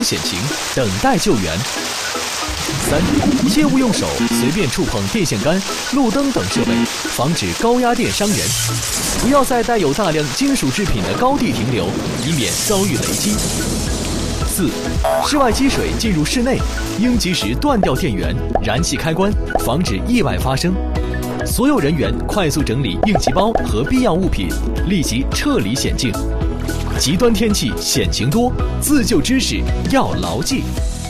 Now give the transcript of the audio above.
险情，等待救援。3. 切勿用手随便触碰电线杆、路灯等设备，防止高压电伤人。不要在带有大量金属制品的高地停留，以免遭遇雷击。4. 室外积水进入室内，应及时断掉电源、燃气开关，防止意外发生。所有人员快速整理应急包和必要物品，立即撤离险境。极端天气险情多，自救知识要牢记。